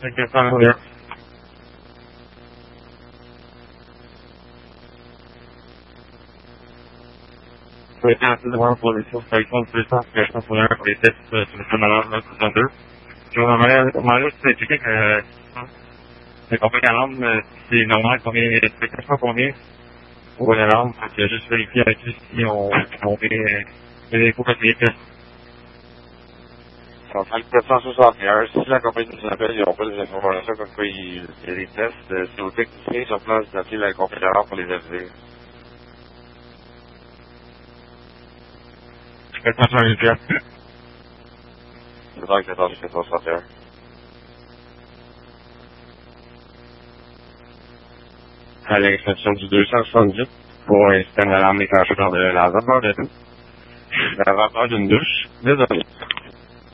C'est que ça va. Je vais essayer de voir pour les surstations de plus tard, parce que je pense qu'on a pour les tests sur le canal 962. Je vais demander si c'est écrit que c'est compris à l'âme, c'est normal, combien, c'est question combien pour la lampe, parce que juste vérifier avec lui si on fait les faux papiers. On fait le 761. Si la compagnie nous appelle, ils n'ont pas des informations comme quoi il y a des tests, c'est aux techniciens sur place d'appeler la compagnie d'alarme pour les aviser. 451. C'est ça que 761. À l'exception du 278 pour un système d'alarme déclenché par la vapeur de tout. La vapeur d'une douche. Désolé.